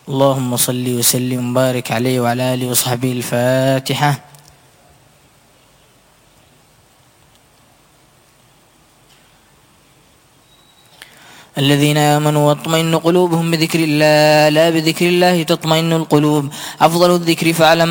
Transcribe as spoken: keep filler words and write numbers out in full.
اللهم صل وسلم وبارك عليه وعلى آله وصحبه. الفاتحة. الذين آمنوا واطمئن قلوبهم بذكر الله، لا بذكر الله تطمئن القلوب. أفضل الذكر فاعلم